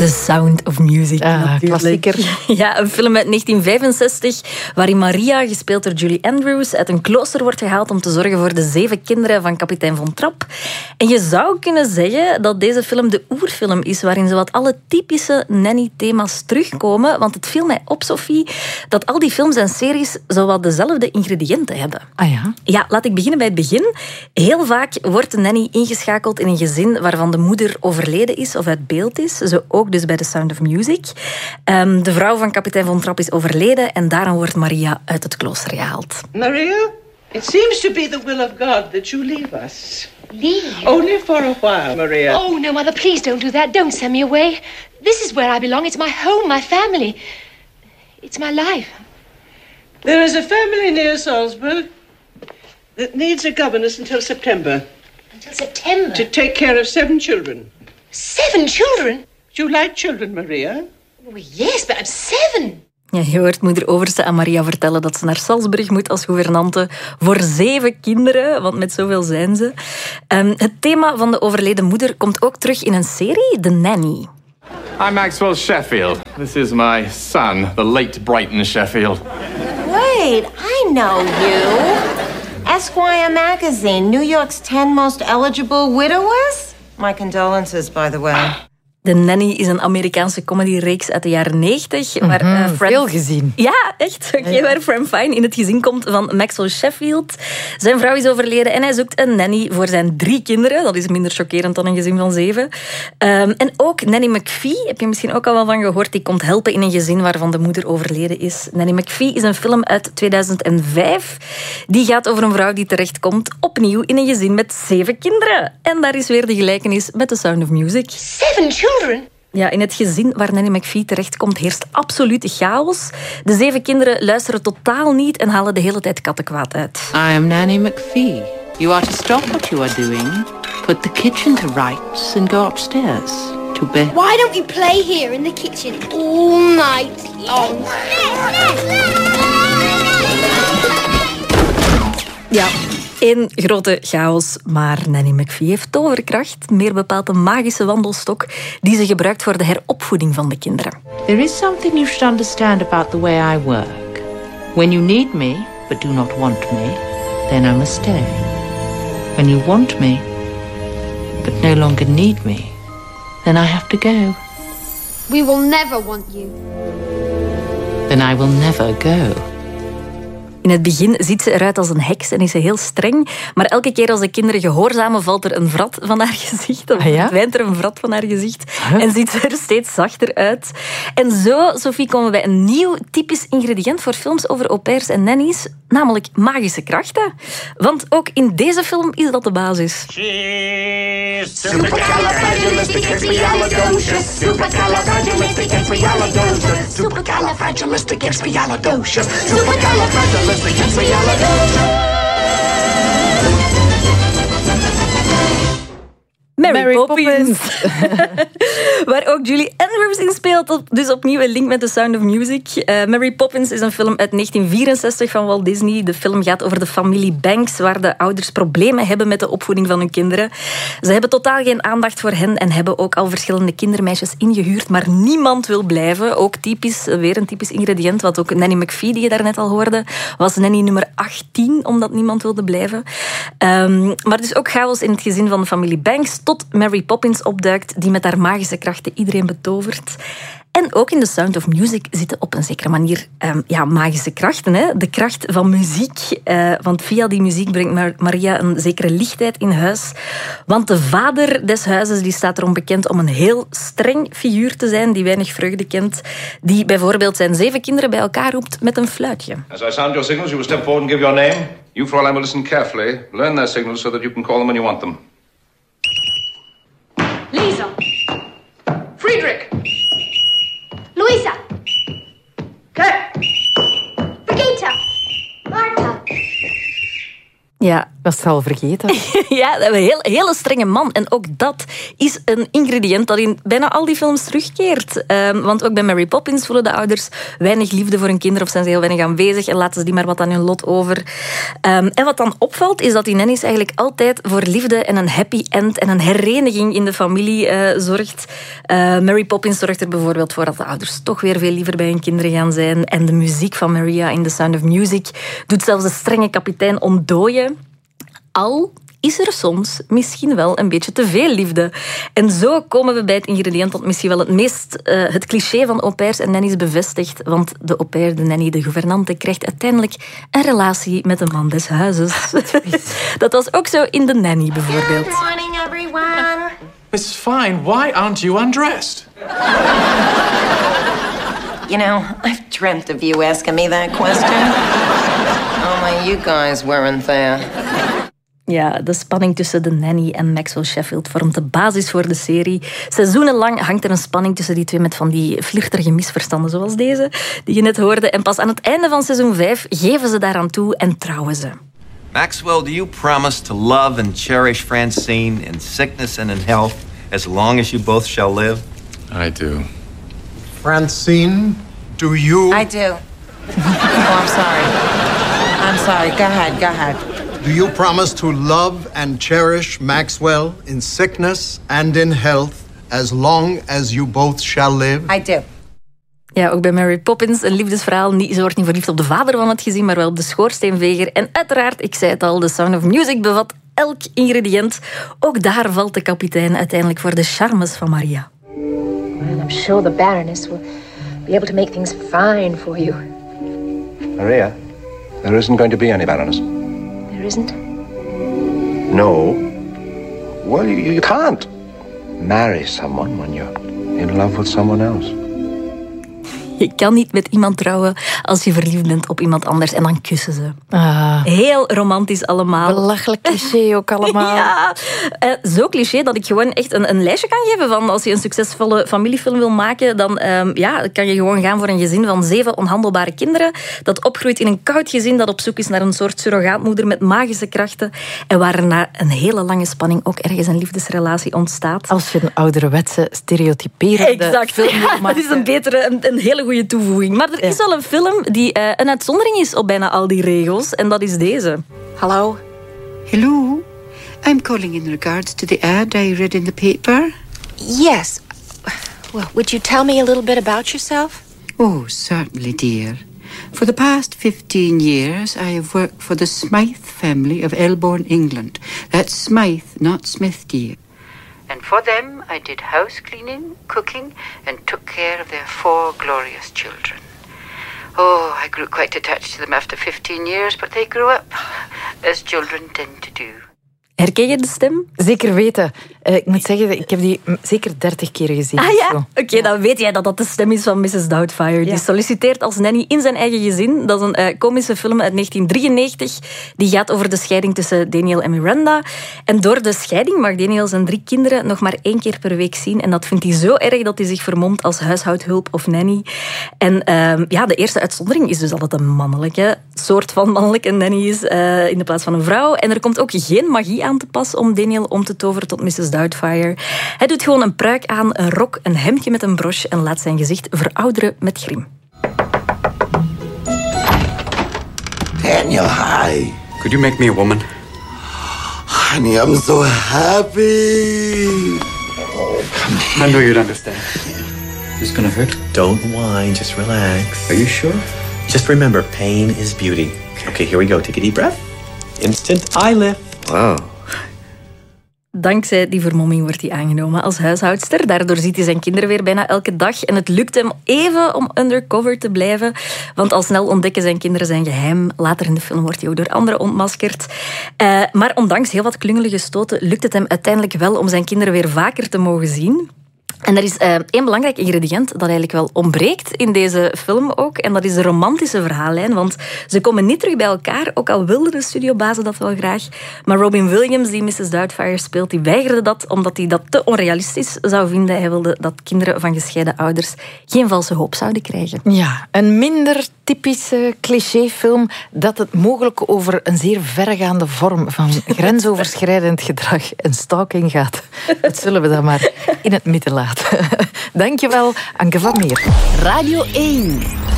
The Sound of Music. Klassieker. Ja, een film uit 1965 waarin Maria, gespeeld door Julie Andrews, uit een klooster wordt gehaald om te zorgen voor de 7 kinderen van kapitein Von Trapp. En je zou kunnen zeggen dat deze film de oerfilm is waarin zowat alle typische nanny-thema's terugkomen. Want het viel mij op, Sophie, dat al die films en series zowat dezelfde ingrediënten hebben. Ah ja? Ja, laat ik beginnen bij het begin. Heel vaak wordt de nanny ingeschakeld in een gezin waarvan de moeder overleden is of uit beeld is. Zo ook dus bij The Sound of Music. De vrouw van kapitein Von Trapp is overleden en daarom wordt Maria uit het klooster gehaald. Maria, it seems to be the will of God that you leave us. Leave? Only for a while, Maria. Oh, no, Mother, please don't do that. Don't send me away. This is where I belong. It's my home, my family. It's my life. There is a family near Salzburg that needs a governess until September. Until September? To take care of 7 children. 7 children? Do you like children, Maria? Oh, yes, but I'm 7. Ja, je hoort moeder Overste aan Maria vertellen dat ze naar Salzburg moet als gouvernante voor 7 kinderen, want met zoveel zijn ze. Het thema van de overleden moeder komt ook terug in een serie, The Nanny. I'm Maxwell Sheffield. This is my son, the late Brighton Sheffield. Wait, I know you. Esquire magazine, New York's 10 most eligible widowers? My condolences, by the way. The Nanny is een Amerikaanse comedyreeks uit de jaren 90. Veel gezien. Ja, echt. Waar Fran Fine in het gezin komt van Maxwell Sheffield. Zijn vrouw is overleden en hij zoekt een nanny voor zijn 3 kinderen. Dat is minder chockerend dan een gezin van 7. En ook Nanny McPhee, heb je misschien ook al wel van gehoord, die komt helpen in een gezin waarvan de moeder overleden is. Nanny McPhee is een film uit 2005. Die gaat over een vrouw die terechtkomt opnieuw in een gezin met 7 kinderen. En daar is weer de gelijkenis met The Sound of Music. 7 children? Ja, in het gezin waar Nanny McPhee terechtkomt heerst absolute chaos. De 7 kinderen luisteren totaal niet en halen de hele tijd kattenkwaad uit. I am Nanny McPhee. You are to stop what you are doing, put the kitchen to rights and go upstairs to bed. Why don't we play here in the kitchen all night long? Ja, één grote chaos, maar Nanny McPhee heeft toverkracht. Meer bepaald een magische wandelstok die ze gebruikt voor de heropvoeding van de kinderen. There is something you should understand about the way I work. When you need me, but do not want me, then I must stay. When you want me, but no longer need me, then I have to go. We will never want you. Then I will never go. In het begin ziet ze eruit als een heks en is ze heel streng. Maar elke keer als de kinderen gehoorzamen, valt er een vrat van haar gezicht. Of verdwijnt er een vrat van haar gezicht. En ziet ze er steeds zachter uit. En zo, Sophie, komen we bij een nieuw typisch ingrediënt voor films over au pairs en nannies. Namelijk magische krachten. Want ook in deze film is dat de basis. Supercalifragilisticexpialidocious. Supercalifragilisticexpialidocious. Supercalifragilisticexpialidocious. Supercalifragilisticexpialidocious. Mary Poppins. Waar ook Julie Andrews in speelt. Dus opnieuw een link met The Sound of Music. Mary Poppins is een film uit 1964 van Walt Disney. De film gaat over de familie Banks, waar de ouders problemen hebben met de opvoeding van hun kinderen. Ze hebben totaal geen aandacht voor hen en hebben ook al verschillende kindermeisjes ingehuurd, maar niemand wil blijven. Ook typisch, weer een typisch ingrediënt, wat ook Nanny McPhee, die je daarnet al hoorde, was nanny nummer 18, omdat niemand wilde blijven. Maar dus ook chaos in het gezin van de familie Banks, tot Mary Poppins opduikt, die met haar magische krachten iedereen betovert. En ook in The Sound of Music zitten op een zekere manier magische krachten. Hè? De kracht van muziek. Want via die muziek brengt Maria een zekere lichtheid in huis. Want de vader des huizes die staat erom bekend om een heel streng figuur te zijn, die weinig vreugde kent. Die bijvoorbeeld zijn 7 kinderen bij elkaar roept met een fluitje. As I sound your signals, you will step forward and give your name. You, Fräulein, will listen carefully. Learn their signals so that you can call them when you want them. Lisa. Friedrich. Louisa. Kurt. Brigitte. Martha. Ja, Was het al vergeten? Ja, een hele strenge man. En ook dat is een ingrediënt dat in bijna al die films terugkeert. Want ook bij Mary Poppins voelen de ouders weinig liefde voor hun kinderen of zijn ze heel weinig aanwezig en laten ze die maar wat aan hun lot over. En wat dan opvalt, is dat die nannies eigenlijk altijd voor liefde en een happy end en een hereniging in de familie zorgt. Mary Poppins zorgt er bijvoorbeeld voor dat de ouders toch weer veel liever bij hun kinderen gaan zijn. En de muziek van Maria in The Sound of Music doet zelfs de strenge kapitein ontdooien. Al is er soms misschien wel een beetje te veel liefde. En zo komen we bij het ingrediënt dat misschien wel het cliché van au pairs en nannies bevestigt. Want de au pair, de nanny, de gouvernante, krijgt uiteindelijk een relatie met de man des huizes. Dat was ook zo in The Nanny bijvoorbeeld. Good morning, everyone. Mrs. Fine, why aren't you undressed? You know, I've dreamt of you asking me that question. Only you guys weren't there. Ja, de spanning tussen de nanny en Maxwell Sheffield vormt de basis voor de serie. Seizoenenlang hangt er een spanning tussen die twee met van die flirterige misverstanden zoals deze, die je net hoorde. En pas aan het einde van seizoen 5 geven ze daaraan toe en trouwen ze. Maxwell, do you promise to love and cherish Francine in sickness and in health as long as you both shall live? I do. Francine, do you... I do. Oh, I'm sorry. I'm sorry. Go ahead. Do you promise to love and cherish Maxwell in sickness and in health as long as you both shall live? I do. Ja, ook bij Mary Poppins een liefdesverhaal. Ze wordt niet verliefd op de vader van het gezin, maar wel op de schoorsteenveger. En uiteraard, ik zei het al, The Sound of Music bevat elk ingrediënt. Ook daar valt de kapitein uiteindelijk voor de charmes van Maria. Well, I'm sure the Baroness will be able to make things fine for you. Maria, there isn't going to be any Baroness. There isn't? No. Well, you can't marry someone when you're in love with someone else. Je kan niet met iemand trouwen als je verliefd bent op iemand anders en dan kussen ze. Heel romantisch allemaal. Belachelijk cliché ook allemaal. Ja, zo cliché dat ik gewoon echt een lijstje kan geven van als je een succesvolle familiefilm wil maken, dan kan je gewoon gaan voor een gezin van 7 onhandelbare kinderen dat opgroeit in een koud gezin dat op zoek is naar een soort surrogaatmoeder met magische krachten en waar na een hele lange spanning ook ergens een liefdesrelatie ontstaat. Als je een ouderwetse, stereotyperende film wil maken. Dat is een hele goede toevoeging. Maar er is al een film die een uitzondering is op bijna al die regels. En dat is deze. Hello? Hello? I'm calling in regards to the ad I read in the paper. Yes. Well, would you tell me a little bit about yourself? Oh, certainly, dear. For the past 15 years, I have worked for the Smythe family of Elborn, England. That's Smythe, not Smith, dear. And for them, I did house cleaning, cooking, and took care of their 4 glorious children. Oh, I grew quite attached to them after 15 years, but they grew up, as children tend to do. Herken je de stem? Zeker weten. Ik moet zeggen, ik heb die zeker 30 keer gezien. Ah ja? Oké, dan weet jij dat dat de stem is van Mrs. Doubtfire. Die solliciteert als nanny in zijn eigen gezin. Dat is een komische film uit 1993. Die gaat over de scheiding tussen Daniel en Miranda. En door de scheiding mag Daniel zijn 3 kinderen nog maar 1 keer per week zien. En dat vindt hij zo erg dat hij zich vermomt als huishoudhulp of nanny. En de eerste uitzondering is dus dat het een mannelijke soort van mannelijke nanny is in de plaats van een vrouw. En er komt ook geen magie aan te pas om Daniel om te toveren tot Mrs. Doubtfire. Hij doet gewoon een pruik aan, een rok, een hemdje met een broche en laat zijn gezicht verouderen met grim. Daniel, hi. Could you make me a woman? Honey, I'm so happy. Oh, come here. I know you'd understand. This gonna hurt? Don't whine, just relax. Are you sure? Just remember, pain is beauty. Okay, here we go. Take a deep breath. Instant eye lift. Wow. Dankzij die vermomming wordt hij aangenomen als huishoudster. Daardoor ziet hij zijn kinderen weer bijna elke dag. En het lukt hem even om undercover te blijven. Want al snel ontdekken zijn kinderen zijn geheim. Later in de film wordt hij ook door anderen ontmaskerd. Maar ondanks heel wat klungelige stoten lukt het hem uiteindelijk wel om zijn kinderen weer vaker te mogen zien. En er is één belangrijk ingrediënt dat eigenlijk wel ontbreekt in deze film ook. En dat is de romantische verhaallijn. Want ze komen niet terug bij elkaar, ook al wilden de studiobazen dat wel graag. Maar Robin Williams, die Mrs. Doubtfire speelt, die weigerde dat omdat hij dat te onrealistisch zou vinden. Hij wilde dat kinderen van gescheiden ouders geen valse hoop zouden krijgen. Ja, een minder typische clichéfilm dat het mogelijk over een zeer verregaande vorm van grensoverschrijdend gedrag en stalking gaat. Dat zullen we dan maar in het midden laten. Dankjewel, Anke van Meer. Radio 1.